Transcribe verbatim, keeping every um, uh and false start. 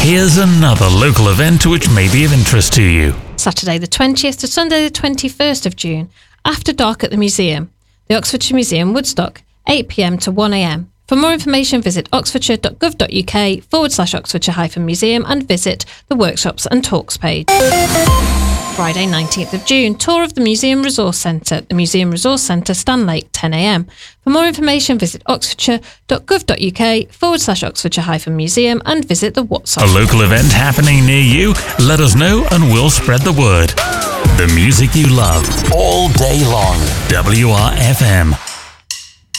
Here's another local event which may be of interest to you. Saturday the twentieth to Sunday the twenty-first of June, After Dark at the Museum. The Oxfordshire Museum, Woodstock, eight p.m. to one a.m. For more information, visit oxfordshire.gov.uk forward slash Oxfordshire hyphen museum and visit the workshops and talks page. Friday nineteenth of June, tour of the Museum Resource Centre, the Museum Resource Centre, Stanlake, ten a.m. For more information, visit oxfordshire.gov.uk forward slash Oxfordshire hyphen museum and visit the What's A local event happening near you? Let us know and we'll spread the word. The music you love all day long. W R F M.